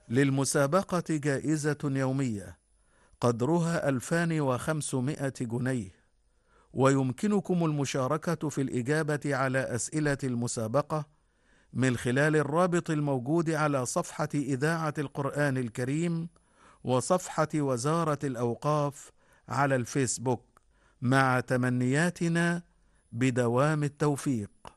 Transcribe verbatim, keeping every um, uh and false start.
للمسابقة جائزة يومية قدرها ألفان وخمسمائة جنيه، ويمكنكم المشاركة في الإجابة على أسئلة المسابقة من خلال الرابط الموجود على صفحة إذاعة القرآن الكريم وصفحة وزارة الأوقاف على الفيسبوك، مع تمنياتنا بدوام التوفيق.